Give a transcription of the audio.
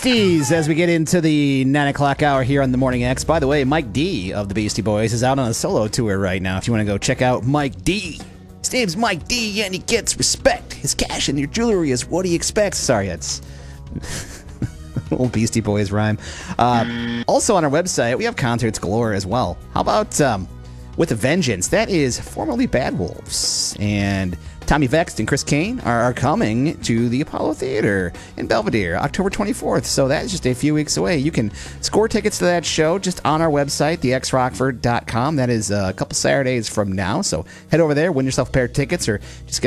Beasties as we get into the 9 o'clock hour here on the Morning X. By the way, Mike D of the Beastie Boys is out on a solo tour right now. If you want to go check out Mike D. His name's Mike D and he gets respect. His cash and your jewelry is what he expects. Sorry, it's old Beastie Boys rhyme. Also on our website, we have concerts galore as well. How about With a Vengeance? That is formerly Bad Wolves. And Tommy Vext and Chris Kane are coming to the Apollo Theater in Belvedere, October 24th. So that is just a few weeks away. You can score tickets to that show just on our website, thexrockford.com. That is a couple Saturdays from now. So head over there, win yourself a pair of tickets, or just get